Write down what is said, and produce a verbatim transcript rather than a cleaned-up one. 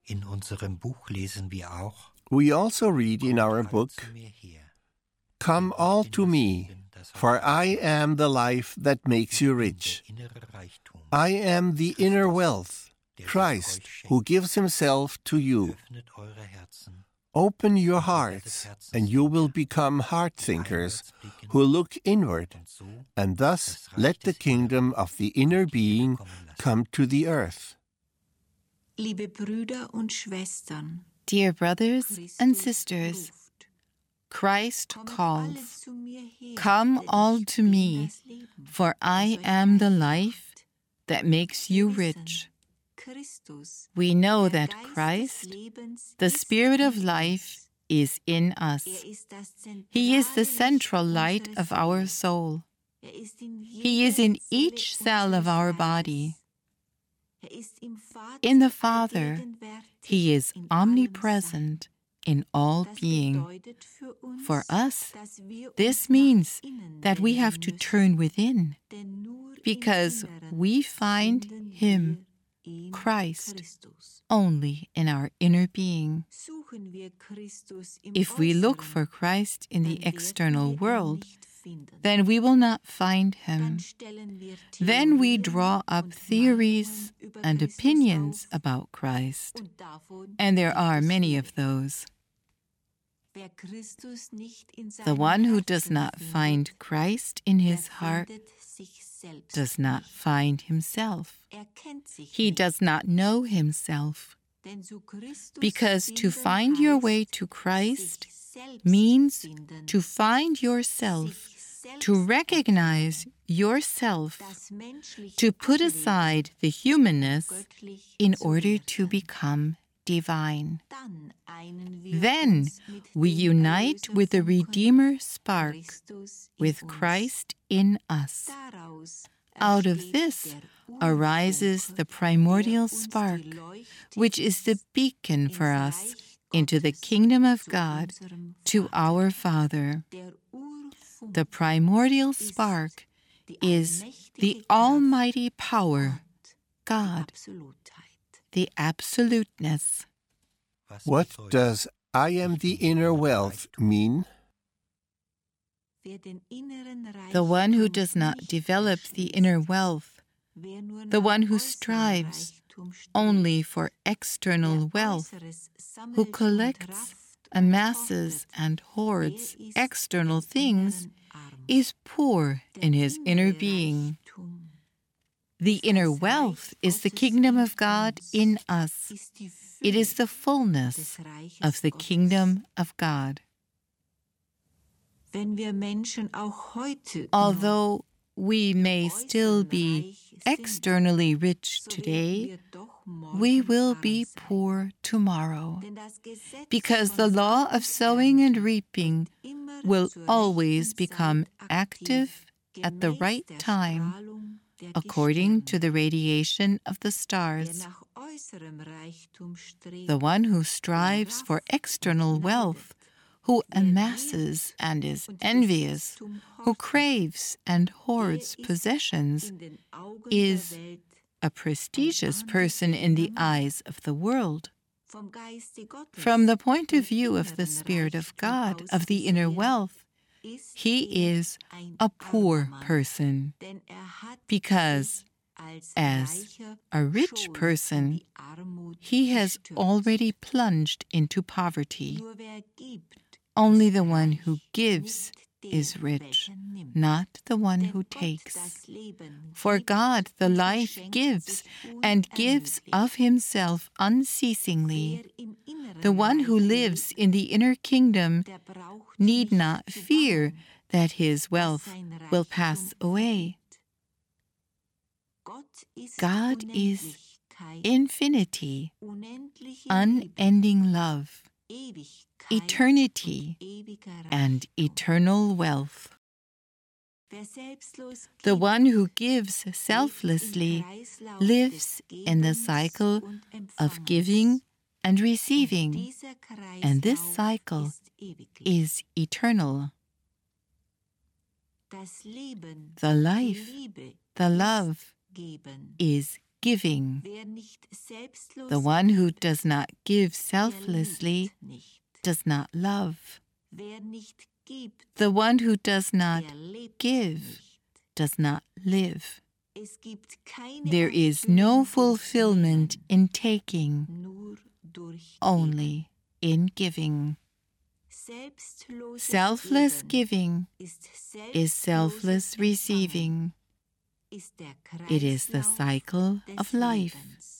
In unserem Buch lesen wir auch, We also read in our "Kommt alle book, zu mir her, Come denn all ich bin to das me, Leben, das for euch I am the life that makes you Ich bin rich. der innere Reichtum. I am the inner Christus, wealth, der sich Christ, euch schenkt. who gives himself to you. Öffnet eure Herzen, Open your Und ihr werdet hearts, and you will become heart thinkers einwärts blicken who look inward, und so and thus das Reich let the des kingdom Inneren of the inner auf die Erde being kommen lassen. come to the earth. Liebe Brüder und Schwestern, Dear brothers and Christus sisters, ruft. Christ Kommet alle calls, zu mir her, Come denn all ich to bin me, das Leben, for I das euch am the reich life macht. that makes Wir you wissen, rich. Christus, We know der that Geist des Christ, Lebens, the ist Spirit of in life, uns. is in us. Er ist das He is the zentrale central Licht light unserer of our Seele. soul. Er ist in He is jeder in Zelle each cell of unseres our Leibes. body. Er ist im Vater In the Father, allgegenwärtig He is in allem omnipresent in all Sein. Das being. bedeutet für uns, For us, dass wir uns this nach means innen that we have wenden to müssen, turn within, denn nur im because Inneren we find finden Him, wir ihn, Christ, Christus. only in our inner being. Suchen wir Christus im If we look Äußeren, for Christ in the dann werden external wir ihn world, nicht finden. then we will not find Dann Him. stellen wir Then we Theorien draw up und theories Meinungen über and Christus opinions auf, about Christ, und davon and there gibt are es many viele. of those. Wer Christus nicht in The seinem one who does Herzen not findet, find Christ in der his heart findet sich selbst does not nicht. find himself. Er kennt sich He nicht, does not know himself. denn zu Christus Because to finden find your way heißt, to Christ sich selbst means finden, to find yourself, sich selbst to recognize yourself, das menschliche to put Ablegen, aside the humanness göttlich in zu order to werden. become divine. Dann einen wir Then uns mit we dem unite Erlöser with the funkeln, Redeemer spark, Christus in with uns. Christ in us. Daraus Out of entsteht this der arises Urfunke, the primordial der uns die spark, Leuchte which is the beacon for ins us Reich into the Gottes, kingdom of zu God, unserem to Vater. our Father. Der Urfunke The primordial ist spark die is allmächtige the Kraft almighty power, und die God, Absolutheit. the absoluteness. Was What bedeutet, does I am ich the bin der inner innere wealth Reichtum? mean? Wer den inneren The one who Reichtum does not nicht develop the erschließt, inner wealth, wer nur the nach one who äußerem strives Reichtum strebt, only for wer external wealth, Äußeres sammelt who und collects, rafft und amasses, hortet, and der hoards ist external im things, Inneren arm. is poor Der in his inner innere being. Reichtum The ist inner das wealth Reich is the Gottes kingdom in of God uns, in us. ist die It is Fülle the fullness des Reiches of the Gottes. kingdom of God. Wenn wir Menschen auch heute Although we may noch still äußern be reich sind, externally rich so werden today, wir doch we morgen will arm be sein. poor tomorrow, Denn das Gesetz because von the law Saat of und sowing and Ernte reaping wird immer will zur always rechten become Zeit active aktiv, at the gemäß right der time, Strahlung der according to Gestirne. the radiation of the Wer stars. nach äußerem Reichtum strebt, The one who strives for rafft und external neidet, wealth, who wer amasses giert and is und envious, Besitztum who hortet, craves and der hoards ist possessions, in den Augen is der Welt a prestigious person in the eyes of the world. vom Geiste Gottes From the point of des view of the inneren Spirit of Reichtum God, aus of the inner gesehen, wealth, ist he er is ein a armer poor Mann, person, denn er hat because sich als as Reicher a rich schon in person, die Armut he has gestürzt. already plunged into poverty. Nur wer gibt, Only ist the one reich, who gives nicht der, is rich, welcher nimmt. not the one Denn who Gott takes. das Leben For gibt God the und life verschenkt gives sich and gives unermüdlich. of himself unceasingly. Wer im inneren The one who Reich lives lebt, in the inner kingdom der braucht need nicht not zu fear bauen, that his dass wealth sein will Reichtum pass away. vergeht. Gott ist God is Unendlichkeit, infinity, unendliche Liebe, unending love, Ewigkeit eternity, und ewiger and Reichtum. eternal wealth. Wer selbstlos The gibt, one who gives lebt im selflessly Kreislauf lives des in the Gebens cycle und of Empfangens. giving and Und receiving, dieser and this Kreislauf cycle ist ewiglich. is eternal. Das Leben, The die life, Liebe the ist love geben. is giving. Wer nicht selbstlos The one who gibt, does not give der selflessly liebt nicht. does not love. Wer nicht gibt, The one who does not der lebt give nicht. does not live. Es gibt keine There is Erfüllung no durch fulfillment in taking, Nehmen, nur durch only in giving. Geben. Selbstloses Selfless Geben giving ist is selfless selbstloses receiving. Empfangen, ist der It is the Kreislauf cycle des of life. Lebens.